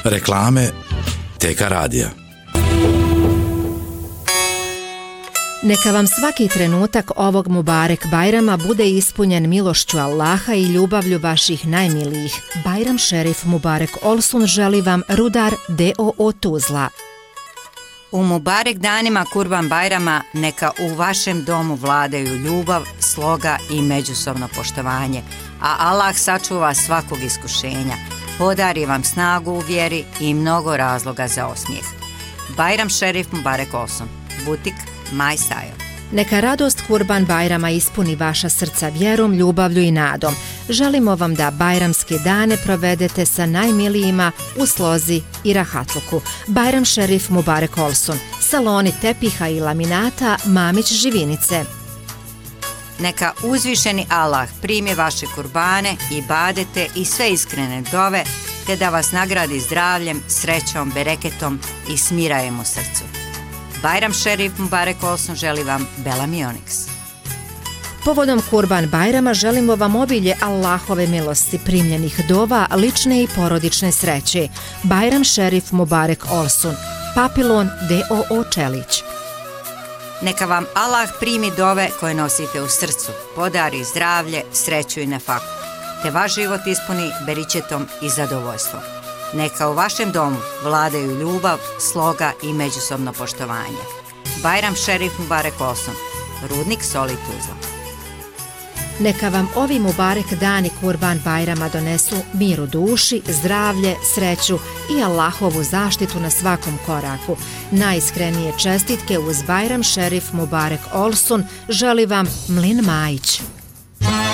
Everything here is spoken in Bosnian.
Reklame TK radija. Neka vam svaki trenutak ovog Mubarek Bajrama bude ispunjen milošću Allaha i ljubavlju vaših najmilijih. Bajram Šerif Mubarek Olsun želi vam Rudar d.o.o. Tuzla. U Mubarek danima Kurban Bajrama neka u vašem domu vladaju ljubav, sloga i međusobno poštovanje, a Allah sačuva svakog iskušenja, podari vam snagu u vjeri i mnogo razloga za osmijeh. Bajram Šerif Mubarek Olsun, butik My Style. Neka radost Kurban Bajrama ispuni vaša srca vjerom, ljubavlju i nadom. Želimo vam da bajramske dane provedete sa najmilijima u slozi i rahatluku. Bajram Šerif Mubarek Olsun, saloni tepiha i laminata Mamić Živinice. Neka uzvišeni Allah primi vaše kurbane, ibadete i sve iskrene dove, te da vas nagradi zdravljem, srećom, bereketom i smirajem u srcu. Bajram Šerif Mubarek Olsun želi vam Bellamy Onyx. Povodom Kurban Bajrama želimo vam obilje Allahove milosti, primljenih dova, lične i porodične sreće. Bajram Šerif Mubarek Olsun, Papilon d.o.o. Čelić. Neka vam Allah primi dove koje nosite u srcu, podari zdravlje, sreću i nafaku, te vaš život ispuni beričetom i zadovoljstvom. Neka u vašem domu vladaju ljubav, sloga i međusobno poštovanje. Bajram Šerif Mubarek Olsun, Rudnik Soli Tuzla. Neka vam ovi Mubarek dani Kurban Bajrama donesu mir u duši, zdravlje, sreću i Allahovu zaštitu na svakom koraku. Najiskrenije čestitke uz Bajram Šerif Mubarek Olsun želi vam Mlin Majić.